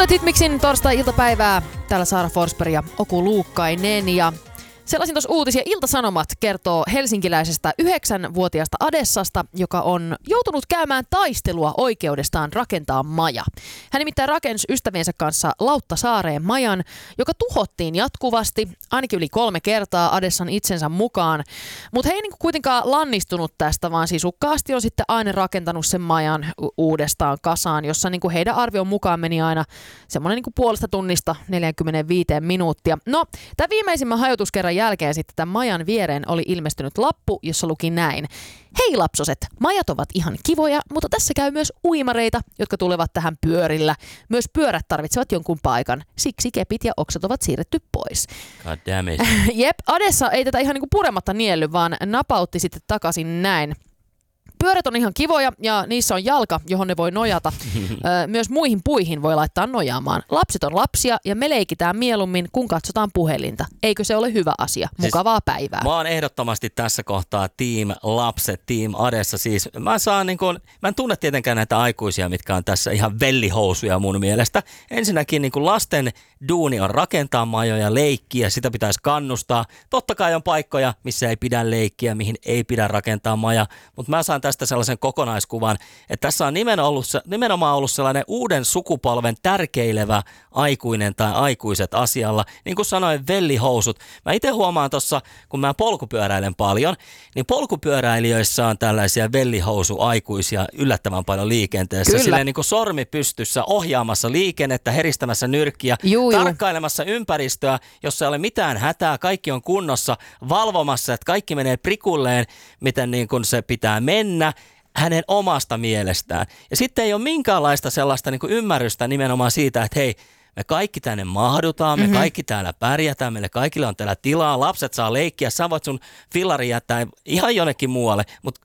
Kuuntelet Hitmixin torstai-iltapäivää. Täällä Saara Forsberg ja Oku Luukkainen. Ja sellaisin tuossa uutisia. Ilta-Sanomat kertoo helsinkiläisestä 9-vuotiaasta Adessasta, joka on joutunut käymään taistelua oikeudestaan rakentaa maja. Hän nimittäin rakensi ystäviensä kanssa Lauttasaareen majan, joka tuhottiin jatkuvasti, ainakin yli 3 kertaa Adessan itsensä mukaan. Mutta he ei kuitenkaan lannistunut tästä, vaan sisukkaasti on sitten aina rakentanut sen majan uudestaan kasaan, jossa heidän arvion mukaan meni aina semmoinen puolesta tunnista 45 minuuttia. No, tämä viimeisimmän hajotuskerran jälkeen sitten tämän majan viereen oli ilmestynyt lappu, jossa luki näin. Hei lapsoset, majat ovat ihan kivoja, mutta tässä käy myös uimareita, jotka tulevat tähän pyörillä. Myös pyörät tarvitsevat jonkun paikan, siksi kepit ja oksat ovat siirretty pois. God damn it. Jep, Adessa ei tätä ihan purematta nielly, vaan napautti sitten takaisin näin. Pyörät on ihan kivoja ja niissä on jalka, johon ne voi nojata. Myös muihin puihin voi laittaa nojaamaan. Lapset on lapsia ja me leikitään mieluummin, kun katsotaan puhelinta. Eikö se ole hyvä asia? Mukavaa päivää. Mä oon ehdottomasti tässä kohtaa team lapset, team Adessa. Siis mä en tunne tietenkään näitä aikuisia, mitkä on tässä ihan vellihousuja mun mielestä. Ensinnäkin lasten duuni on rakentaa majoja, leikkiä, sitä pitäisi kannustaa. Totta kai on paikkoja, missä ei pidä leikkiä, mihin ei pidä rakentaa maja, mutta mä saan tästä sellaisen kokonaiskuvan, että tässä on nimenomaan ollut sellainen uuden sukupolven tärkeilevä aikuinen tai aikuiset asialla. Niin kuin sanoin, vellihousut. Mä itse huomaan tuossa, kun mä polkupyöräilen paljon, niin polkupyöräilijöissä on tällaisia vellihousuaikuisia yllättävän paljon liikenteessä. Kyllä. Silleen sormi pystyssä ohjaamassa liikennettä, heristämässä nyrkkiä, tarkkailemassa ympäristöä, jossa ei ole mitään hätää, kaikki on kunnossa, valvomassa, että kaikki menee prikulleen, miten se pitää mennä hänen omasta mielestään. Ja sitten ei ole minkäänlaista sellaista ymmärrystä nimenomaan siitä, että hei, me kaikki tänne mahdutaan, me kaikki täällä pärjätään, meille kaikille on täällä tilaa, lapset saa leikkiä, sä voit sun fillari jättää ihan jonnekin muualle.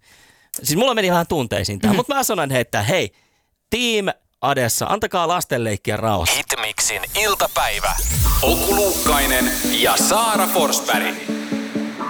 Siis mulla meni vähän tunteisiin tämä, mutta mä sanon, että hei, team Adessa, antakaa lasten leikkiä rauhassa. Hitmixin iltapäivä. Oku Luukkainen ja Saara Forsberg.